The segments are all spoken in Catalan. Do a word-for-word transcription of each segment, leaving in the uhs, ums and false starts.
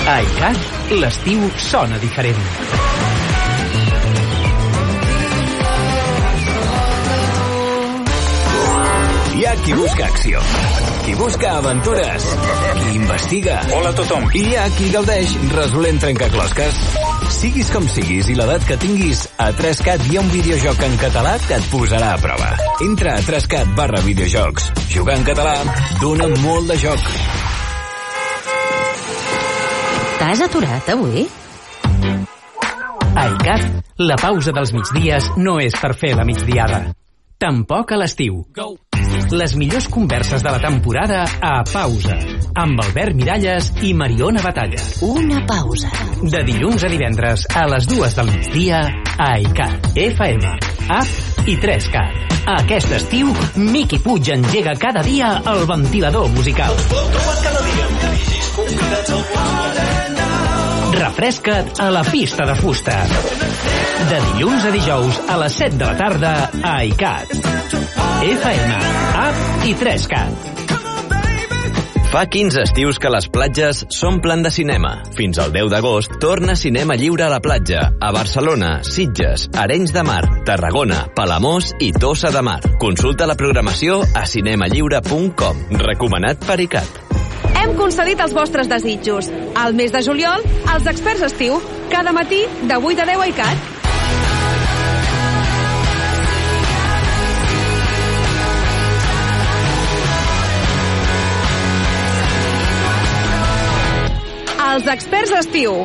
A ICAT, l'estiu sona diferent. Hi ha qui busca acció, qui busca aventures, qui investiga. Hola a tothom. I hi ha qui gaudeix resolent trencaclosques. Siguis com siguis i l'edat que tinguis, a tres cat hi ha un videojoc en català que et posarà a prova. Entra a tres cat barra videojocs. Jugar en català dona molt de joc. T'has aturat avui? A ICAT, la pausa dels migdies no és per fer la migdiada. Tampoc a l'estiu. Les millors converses de la temporada a pausa, amb Albert Miralles i Mariona Batalla. Una pausa. De dilluns a divendres a les dues del migdia a ICAT, F M, App i tres cat. Aquest estiu, Miqui Puig engega cada dia el ventilador musical. Refresca't a la pista de fusta. De dilluns a dijous a les set de la tarda a ICAT, F M, App i tres cat. Fa quinze estius que les platges s'omplen de cinema. Fins al deu d'agost torna Cinema Lliure a la platja, a Barcelona, Sitges, Arenys de Mar, Tarragona, Palamós i Tossa de Mar. Consulta la programació a cinemalliure punt com. Recomanat per ICAT. Hem concedit els vostres desitjos. Al mes de juliol, els experts estiu. Cada matí, de vuit a deu a ICAT. Els experts estiu.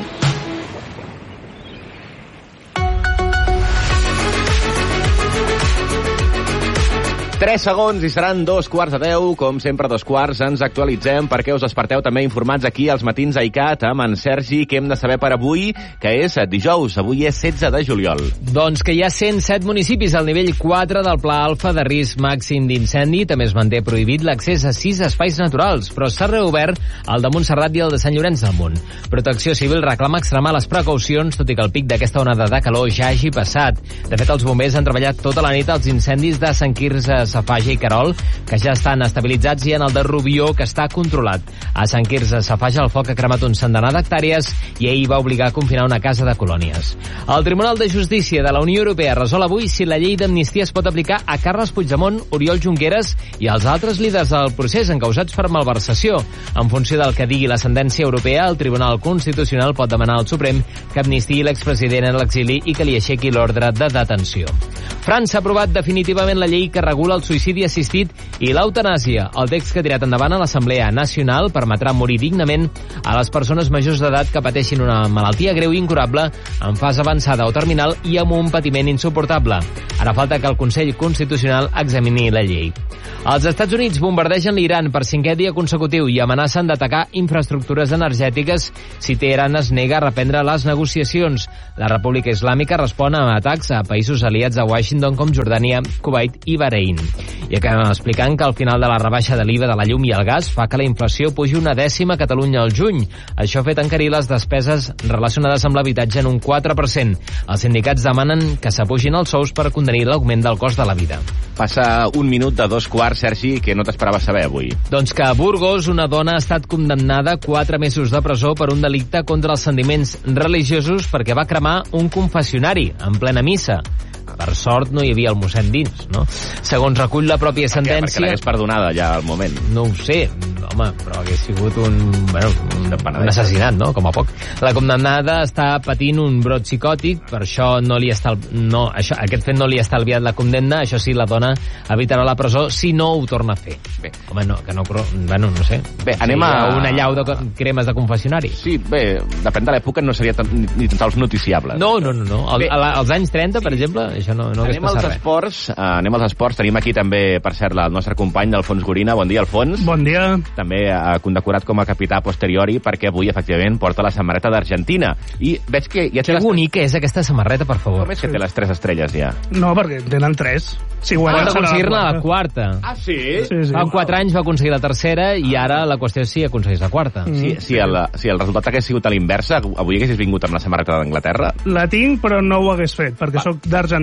Tres segons i seran dos quarts de deu. Com sempre, dos quarts ens actualitzem perquè us desperteu també informats aquí als matins a ICAT amb en Sergi. Què hem de saber per avui, que és dijous. Avui és setze de juliol. Doncs que hi ha cent set municipis al nivell quatre del Pla Alfa de risc màxim d'incendi. També es manté prohibit l'accés a sis espais naturals, però s'ha reobert el de Montserrat i el de Sant Llorenç del Munt. Protecció Civil reclama extremar les precaucions, tot i que el pic d'aquesta onada de calor ja hagi passat. De fet, els bombers han treballat tota la nit als incendis de Sant Quirze, Safaja i Querol, que ja estan estabilitzats, i en el de Rubió, que està controlat. A Sant Quirze, Safaja, el foc ha cremat un centenar d'hectàrees i ahir va obligar a confinar una casa de colònies. El Tribunal de Justícia de la Unió Europea resol avui si la llei d'amnistia es pot aplicar a Carles Puigdemont, Oriol Junqueras i als altres líders del procés encausats per malversació. En funció del que digui la sentència europea, el Tribunal Constitucional pot demanar al Suprem que amnistiï l'expresident en l'exili i que li aixequi l'ordre de detenció. França ha aprovat definitivament la llei que regula el suïcidi assistit i l'eutanàsia. El text que ha tirat endavant a l'Assemblea Nacional permetrà morir dignament a les persones majors d'edat que pateixin una malaltia greu i incurable, en fase avançada o terminal i amb un patiment insuportable. Ara falta que el Consell Constitucional examini la llei. Els Estats Units bombardegen l'Iran per cinquè dia consecutiu i amenacen d'atacar infraestructures energètiques si Teheran es nega a reprendre les negociacions. La República Islàmica respon a atacs a països aliats a Washington com Jordània, Kuwait i Bahrein. I acabem explicant que al final de la rebaixa de l'I V A de la llum i el gas fa que la inflació pugi una dècima a Catalunya al juny. Això ha fet encarir les despeses relacionades amb l'habitatge en un quatre per cent. Els sindicats demanen que s'apugin els sous per contenir l'augment del cost de la vida. Passa un minut de dos quarts, Sergi, que no t'esperaves saber avui. Doncs que a Burgos una dona ha estat condemnada a quatre mesos de presó per un delicte contra els sentiments religiosos perquè va cremar un confessionari en plena missa. Per sort no hi havia el mossèn dins, no? Segons recull la pròpia sentència... Per què? Perquè l'hagués perdonada ja al moment. No ho sé, home, però hagués sigut un, bueno, un, un assassinat, no? Com a poc. La condemnada està patint un brot psicòtic, per això no li està... No, això, aquest fet no li ha estalviat la condemna, això sí, la dona evitarà la presó si no ho torna a fer. Bé. Home, no, que no... Bueno, no sé. Bé, anem sí, a... Una llau de cremes de confessionari. Sí, bé, depèn de l'època, no seria tan, ni tan sols noticiable. No, no, no. no. Al, als anys trenta, per exemple, això no, no hagués anem als esports, uh, anem als esports. Tenim aquí també, per cert, el nostre company, Alfons Gorina. Bon dia, Alfons. Bon dia. També uh, condecorat com a capità posteriori perquè avui, efectivament, porta la samarreta d'Argentina. I veig que ja té que les... bonica és aquesta samarreta, per favor. Com és que té les tres estrelles, ja? No, perquè tenen tres. Si ah, va aconseguir-ne la quarta. Ah, sí? Sí, sí. Fa quatre anys va aconseguir la tercera i ara la qüestió és si aconseguís la quarta. Mm. Si, si, el, si el resultat hagués sigut a l'inversa, avui haguessis vingut amb la samarreta d'Anglaterra? La tinc, però no ho hagués fet, perquè va. Sóc d'Argentina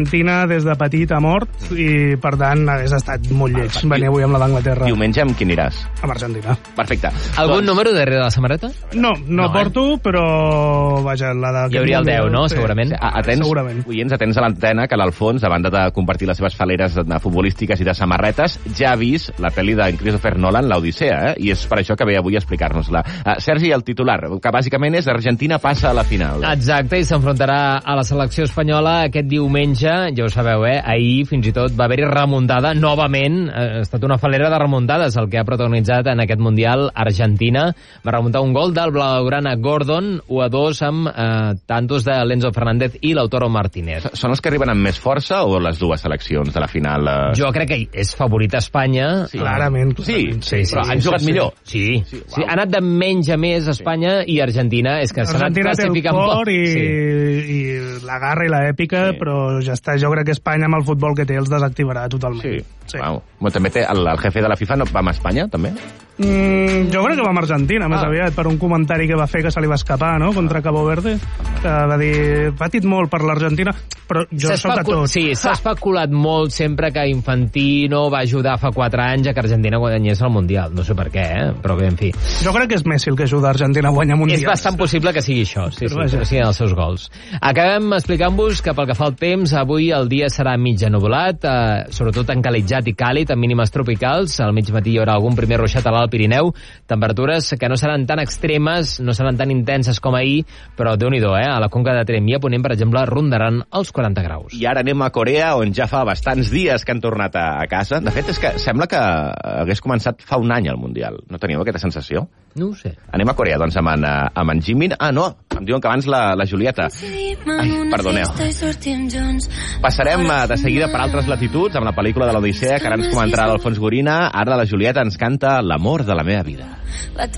l'Argentina des de petit a mort i, per tant, hagués estat molt lleig venir avui amb la d'Anglaterra. Diumenge amb qui aniràs? Amb Argentina. Perfecte. Algun doncs... número darrere de la samarreta? No, no, no porto, eh? Però, vaja, la de... Hi hauria el deu, no? Sí. Segurament. Atents, Segurament. Oients, atents a l'antena, que l'Alfons, a banda de compartir les seves faleres futbolístiques i de samarretes, ja ha vist la pel·li de Christopher Nolan, l'Odissea, eh? I és per això que ve avui a explicar-nos-la. Uh, Sergi, el titular, que bàsicament és Argentina passa a la final. Exacte, i s'enfrontarà a la selecció espanyola aquest diumenge, ja ho sabeu, eh? Ahir fins i tot va haver-hi remuntada novament, ha estat una falera de remuntades el que ha protagonitzat en aquest Mundial Argentina. Va remuntar un gol del blaugrana Gordon, u a dos amb eh, tantos de Lenzo Fernández i Lautaro Martínez. Són els que arriben amb més força o les dues seleccions de la final? Eh... Jo crec que és favorita Espanya. Sí. Clarament. Sí, sí, sí, però sí, han jugat sí, millor. Sí, sí, sí, ha anat de menys a més Espanya i Argentina. És que s'ha anat classificant poc. I, sí. i la garra i l'èpica, sí. Però ja està. Jo crec que Espanya amb el futbol que té els desactivarà totalment. Sí. Sí. Wow. Bueno, també té el, el jefe de la FIFA, no va amb Espanya, també? Mm, jo crec que va amb Argentina, més ah. aviat, per un comentari que va fer que se li va escapar, no?, contra Cabo Verde, que va dir, patit molt per l'Argentina, però jo soc de tot. Sí, s'ha especulat molt sempre que Infantino va ajudar fa quatre anys a que Argentina guanyés el Mundial. No sé per què, eh? Però bé, en fi. Jo crec que és Messi el que ajuda Argentina a guanyar Mundials. És bastant possible que sigui això, sí, sí, que siguin els seus gols. Acabem explicant-vos que pel que fa al temps, avui el dia serà mig ennuvolat, eh, sobretot encalitzat i càlid, amb mínimes tropicals. Al migmatí hi haurà algun primer ruixat a l'Alt Pirineu, temperatures que no seran tan extremes, no seran tan intenses com ahir, però Déu-n'hi-do, eh? A la conca de Tremp i a Ponent, per exemple, rondaran els quaranta graus. I ara anem a Corea, on ja fa bastants dies que han tornat a, a casa. De fet, és que sembla que hagués començat fa un any el Mundial. No teníeu aquesta sensació? No ho sé. Anem a Corea, doncs, amb en, amb en Jimin. Ah, no, em diuen que abans la, la Julieta. Ai, perdoneu. Passarem de seguida per altres latituds, amb la pel·lícula de l'Odissea, que ara ens comentarà l'Alfons Gorina. Ara la Julieta ens canta L'amor de la meva vida.